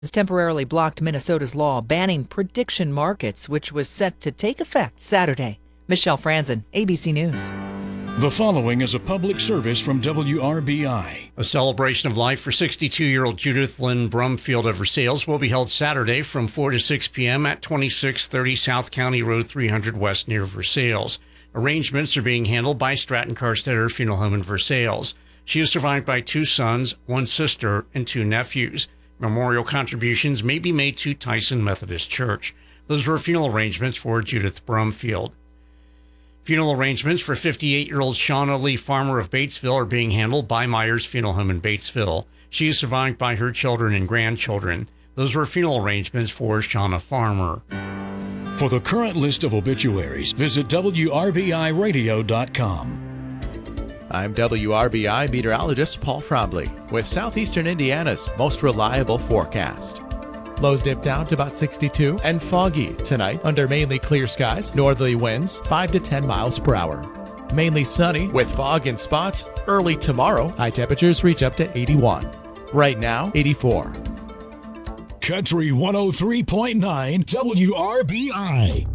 temporarily blocked Minnesota's law banning prediction markets, which was set to take effect Saturday. Michelle Franzen, ABC News. The following is a public service from WRBI. A celebration of life for 62-year-old Judith Lynn Brumfield of Versailles will be held Saturday from 4 to 6 p.m. at 2630 South County Road 300 West near Versailles. Arrangements are being handled by Stratton Carstetter Funeral Home in Versailles. She is survived by 2 sons, 1 sister, and 2 nephews. Memorial contributions may be made to Tyson Methodist Church. Those were funeral arrangements for Judith Brumfield. Funeral arrangements for 58-year-old Shauna Lee Farmer of Batesville are being handled by Myers Funeral Home in Batesville. She is survived by her children and grandchildren. Those were funeral arrangements for Shauna Farmer. For the current list of obituaries, visit WRBIRadio.com. I'm WRBI meteorologist Paul Trombley with Southeastern Indiana's most reliable forecast. Lows dip down to about 62 and foggy tonight under mainly clear skies, northerly winds 5 to 10 miles per hour. Mainly sunny with fog in spots. Early tomorrow, high temperatures reach up to 81. Right now, 84. Country 103.9 WRBI.